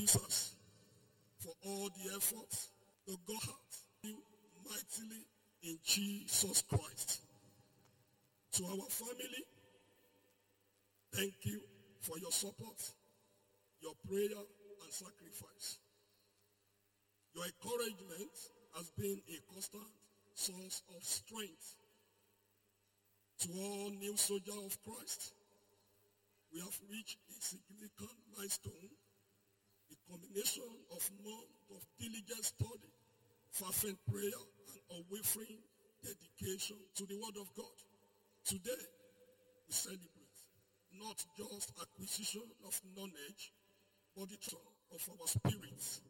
producers, for all the efforts that God has done mightily in Jesus Christ. To our family, thank you for your support, your prayer and sacrifice. Your encouragement has been a constant source of strength. To all new soldiers of Christ, we have reached a significant milestone, a combination of months of diligent study, fervent prayer, and unwavering dedication to the Word of God. Today, we celebrate not just acquisition of knowledge, but the truth of our spirits.